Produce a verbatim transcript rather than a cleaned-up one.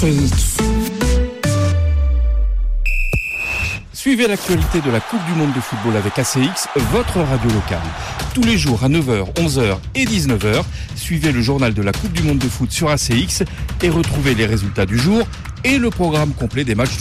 C X. Suivez l'actualité de la Coupe du Monde de football avec A C X, votre radio locale. Tous les jours à neuf heures, onze heures et dix-neuf heures, suivez le journal de la Coupe du Monde de foot sur A C X et retrouvez les résultats du jour et le programme complet des matchs du